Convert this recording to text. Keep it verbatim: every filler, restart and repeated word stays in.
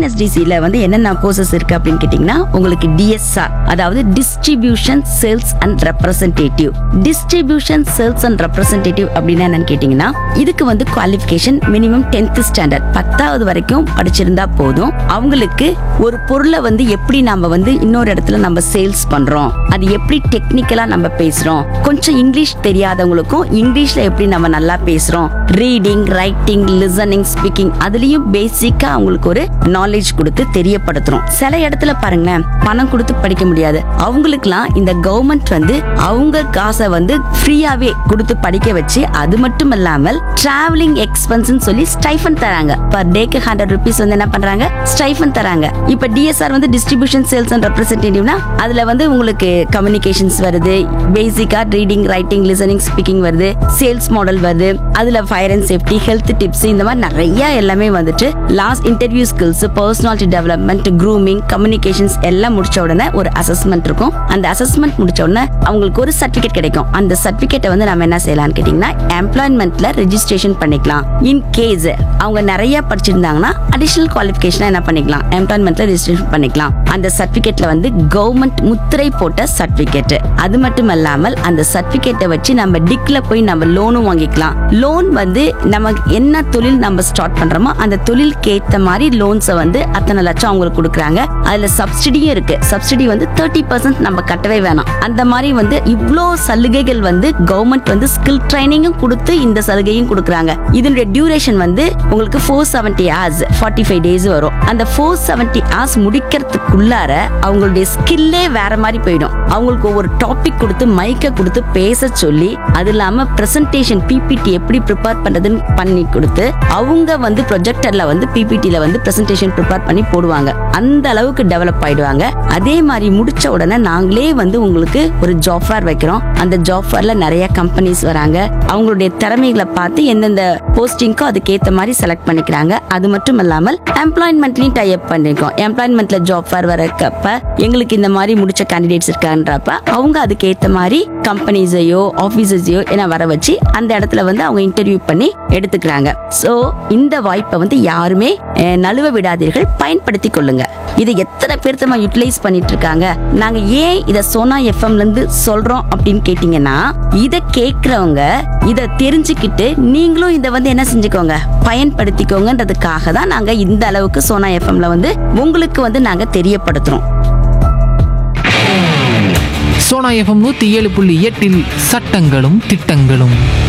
டிஎன்எஸ்டிசில வந்து என்னென்ன கோர்சஸ் இருக்கு அப்படின்னு கேட்டீங்கன்னா உங்களுக்கு டிஎஸ்ஆர், அதாவது distribution sales and representative. Distribution sales and representative அப்படின்னா என்னன்னு கேட்டீங்கன்னா இதுக்கு வந்து குவாலிஃபிகேஷன் மினிமம் டென்த் ஸ்டாண்டர்ட் பத்தாவது வரைக்கும் படிச்சிருந்தா போதும். அவங்களுக்கு ஒரு பொருளை வந்து எப்படி நம்ம வந்து இன்னொரு இடத்துல நம்ம சேல்ஸ் பண்றோம், அது எப்படி டெக்னிக்கலா நம்ம பேசுறோம், கொஞ்சம் இங்கிலீஷ் தெரியாதவங்களுக்கும் இங்கிலீஷ்ல எப்படி நம்ம நல்லா பேசுறோம், ரீடிங், ரைட்டிங், லிசனிங், ஸ்பீக்கிங் அதுலயும் பேசிக்கா அவங்களுக்கு ஒரு நாலேஜ் கொடுத்து தெரியப்படுத்துறோம். சில இடத்துல பாருங்களேன் பணம் கொடுத்து படிக்க முடியாது, அவங்களுக்குலாம் இந்த கவர்மெண்ட் வந்து அவங்க காசை வந்து ஃப்ரீயாவே கொடுத்து படிக்க வச்சு அது மட்டும் இல்லாமல் டிராவலிங் எக்ஸ்பென்ஸ் சொல்லி ஸ்டைஃபன் தராங்க. பர் டேக்கு ஹண்ட்ரட் ருபீஸ் வந்து என்ன பண்றாங்க, ஸ்டைஃபன் தராங்க. இப்ப டிஎஸ்ஆர் வந்து டிஸ்ட்ரிபியூஷன் சேல்ஸ் அண்ட் ரெப்ரசன்டேட்டிவ்னா அதுல வந்து உங்களுக்கு கம்யூனிகேஷன்ஸ் வருது, பேசிக்கா ரீடிங், ரைட்டிங், லிசனிங், ஸ்பீக்கிங் வருது, சேல்ஸ் மாடல் வருது, அதுல fire and safety, health tips இந்த மாதிரி நிறைய எல்லாமே வந்துட்டு last interview skills, personality development, grooming, communications எல்லாம் முடிச்ச உடனே ஒரு அசஸ்மெண்ட் இருக்கும். அந்த அசஸ்மெண்ட் முடிச்ச உடனே அவங்களுக்கு ஒரு சர்டிபிகேட் கிடைக்கும். அந்த சர்டிபிகேட்டை வந்து நம்ம என்ன செய்யலாம்னு கேட்டீங்கன்னா எம்ப்ளாய்மெண்ட்ல ரெஜிஸ்ட்ரேஷன் பண்ணிக்கலாம். இன் கேஸ் அவங்க நிறைய படிச்சிருந்தாங்கன்னா அடிஷனல் குவாலிஃபிகேஷன் என்ன பண்ணிக்கலாம், எம்ப்ளாய்மெண்ட்ல ரெஜிஸ்ட்ரேஷன் பண்ணிக்கலாம். அந்த சர்டிபிகேட்ல வந்து கவர்மெண்ட் முத்திரை போட்ட சர்டிபிகேட். அது மட்டும் இல்லாமல் அந்த சர்டிபிகேட்டை வச்சு நம்ம டிக்ல போய் நம்ம லோனும் வாங்கிக்கலாம். லோன் வந்து நம்ம என்ன தொழில் நம்ம ஸ்டார்ட் பண்றோமோ அந்த தொழிலுக்கு ஏத்த மாதிரி லோன்ஸை வந்து அத்தனை லட்சம் அவங்களுக்கு கொடுக்குறாங்க. அதுல சப்சிடியும் இருக்கு. சப்சிடி வந்து தேர்ட்டி பர்சன்ட் நம்ம கட்டவே வேணாம். அந்த மாதிரி வந்து இவ்வளோ சலுகைகள் வந்து கவர்மெண்ட் வந்து ஸ்கில் ட்ரைனிங்கும் கொடுத்து இந்த சலுகையும் கொடுக்குறாங்க. இதனுடைய டியூரேஷன் வந்து உங்களுக்கு four seventy hours forty five days வரும். அந்த ஃபோர் செவன்டி ஹவர்ஸ் முடிக்கிறதுக்குள்ளார அவங்களுடைய ஸ்கில்லே வேற மாதிரி போயிடும். அவங்களுக்கு ஒவ்வொரு டாபிக் கொடுத்து மைக்க கொடுத்து பேச சொல்லி அது இல்லாம பிரசன்டேஷன் பிபிடி எப்படி ப்ரிப்பேர் பண்றதுன்னு பண்ணி கொடுத்து அவங்க வந்து ப்ரொஜெக்டர்ல வந்து பிபிடில வந்து பிரசன்டேஷன் ப்ரிப்பேர் பண்ணி போடுவாங்க. அந்த அளவுக்கு டெவலப் ஆயிடுவாங்க. அதே மாதிரி முடிச்ச உடனே நாங்களே வந்து உங்களுக்கு ஒரு ஜாப் ஃபேர் வைக்கிறோம். அந்த ஜாப் ஃபேர்ல நிறைய கம்பெனிஸ் வராங்க. அவங்களுடைய திறமைகளை பார்த்து எந்தெந்த போஸ்டிங்க்கோ அதுக்கு ஏத்த மாதிரி செலக்ட் பண்ணிக்கிறாங்க. அது மட்டும் இல்லாமல் எம்ப்ளாய்மெண்ட்லயும் டை அப் பண்ணிருக்கோம். எம்ப்ளாய்மெண்ட்ல ஜாப் ஃபேர் வரக்கப்ப எங்களுக்கு இந்த மாதிரி முடிச்ச கேண்டிடேட்ஸ் இருக்கான்றப்ப அவங்க அதுக்கு ஏத்த மாதிரி கம்பெனிஸையோ ஆபீசஸையோ என்ன வர வச்சு அந்த இடத்துல வந்து அவங்க இன்டர்வியூ பண்ணி எடுத்துக்கிறாங்க. சோ இந்த வாய்ப்பை வந்து யாருமே நழுவ விடாதீர்கள், பயன்படுத்தி கொள்ளுங்க. இது எத்தனை பேர் நம்ம யூட்டிலைஸ் பண்ணிட்டு இருக்காங்க. நாங்க ஏன் இத சோனா எஃப்எம்ல இருந்து சொல்றோம் அப்படின்னு கேட்டீங்கன்னா இத கேக்குறவங்க இத தெரிஞ்சுக்கிட்டு நீங்களும் இத வந்து என்ன செஞ்சுக்கோங்க, பயன்படுத்திக்கோங்கன்றதுக்காக தான் நாங்க இந்த அளவுக்கு சோனா எஃப்எம்ல வந்து உங்களுக்கு வந்து நாங்க தெரியப்படுத்துறோம். சோனா எஃப்எம் நூத்தி ஏழு புள்ளி எட்டில் சட்டங்களும் திட்டங்களும்.